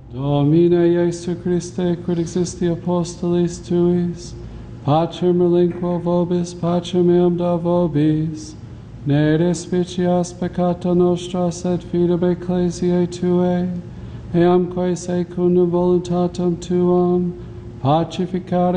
Domine Iesu Christe, quid existi apostolis tuis, pacem relinquo vobis, pacem meam da vobis, ne despicias peccata nostra, sed fidem ecclesiae tuae, eamque secundum voluntatem tuam, pacificare